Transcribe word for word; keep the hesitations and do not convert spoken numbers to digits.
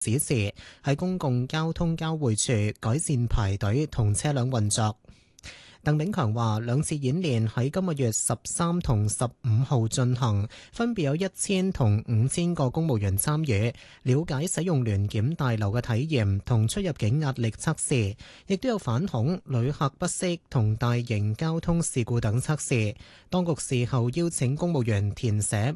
指示喺公共交通交匯處改善排隊同車輛運作。鄧炳強話：兩次演練喺今個月十三同十五號進行，分別有一千同五千個公務員參與，了解使用聯檢大樓嘅體驗同出入境壓力測試，亦都有反恐、旅客不適同大型交通事故等測試。當局事後邀請公務員填寫